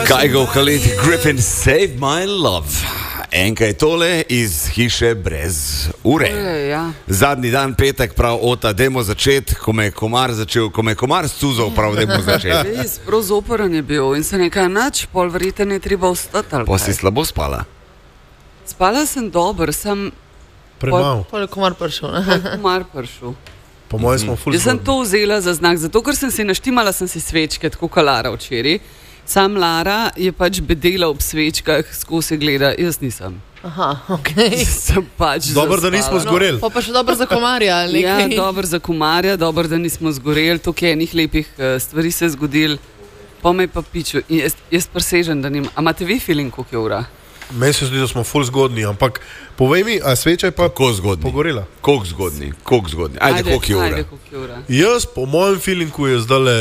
Kygo Khalid Griffin, Save My Love. Enkaj tole iz hiše brez ure. Zadnji dan petek, prav ota, dajmo začeti, ko me je komar scuzal, prav dajmo začeti. Res, prav zoporen je bil in se nekaj nač, pol verjete ne treba vstati. Pa si slabo spala? Spala sem dobro, sem... Premalo. Pol je komar prišel, ne? Komar prišel. Po mojem smo ful Jaz sem to vzela za znak, zato ker sem si naštimala sem si svečke, tako kot Lara včeraj. Sam Lara je pač bedela ob svečkah, skozi gleda, jaz nisem. Aha, okej. Sem pač Dobro, da nismo zgoreli. Pa še dobro za komarja, ali Ja, nekaj? dobro za komarja, dobro, da nismo zgoreli, toliko enih lepih stvari se je zgodil. Pa me je pa pičil in jaz presežem, da nimam. A imate vi feeling, koliko je ura? Meni se zdi, da smo ful zgodni, ampak povej mi, a sveča je pa pogorela? Koliko zgodni? Ajde, koliko je ura? Jaz, po mojem feelingu je zdale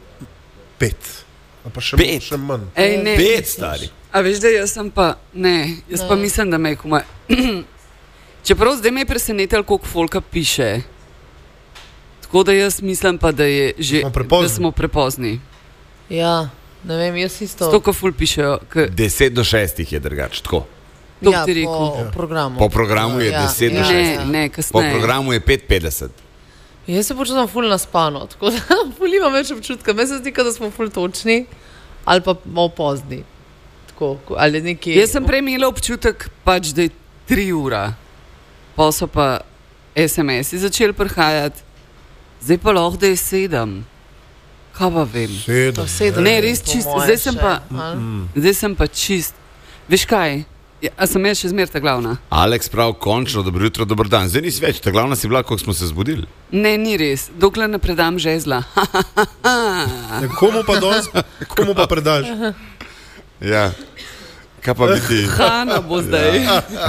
5. Pa še manj. Ej, ne. 5, stari. A veš, da jaz sem pa, ne, jaz pa mislim, da me je komaj. Čeprav zdaj me je presenetil, koliko folka piše. Tako da jaz mislim pa, da je že, da smo prepozni. Ja, ne vem, jaz isto. Stoko ful pišejo. 10 do 6 je drugače, tako. Ja, po programu. Po programu je 10 do 6. Ne, kasneje. Po programu je 5:50. Jaz se počutim ful naspano, tako da ful imam več občutka. Meni se zdi, da smo ful točni ali pa malo pozni. Tako, ali nekaj... Jaz sem prej imela občutek, pač, da je 3 ura. Pa so pa SMS-i začeli prihajati. Zdaj pa lahko, da je 7. Kaj pa vem? 7. Ne, res čist. Zdaj sem pa čist. Veš kaj? A sem jaz še zmer ta glavna? Aleks prav, končno, dobro jutro, dober dan. Zdaj nisi več, ta glavna si bila, koliko smo se zbudili. Ne, ni res. Dokler ne predam žezla. Komu pa predaš? Ja. Kaj pa bi ti? Hana bo zdaj.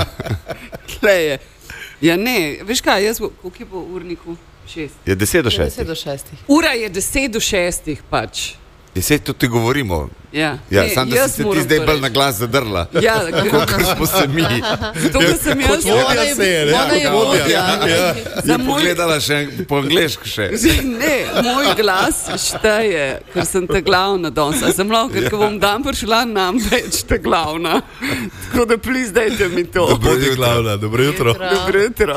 Tlej je. Ja ne, veš kaj, koliko je po urniku? 6. Je 10 do 6. 10 do 6. Ura je 10 do 6 pač. 10 tudi govorimo. Ja, sam da si se ti zdaj bolj na glas zadrla. Ja, kakor smo se mi. Zato, ker sem jaz... Vodja se je, ne? Ona je vodja. Je pogledala še po angleško še. Ne, moj glas šteje, ker sem ta glavna danes. A sem lahko, ker bom dan prišla, nam več ta glavna. Tako da please dajte mi to. Bodi glavna, dobro jutro. Dobro jutro.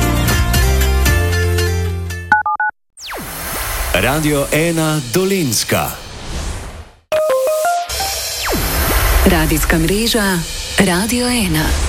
Radio 1 Dolenjska. Radijska mreža Radio 1.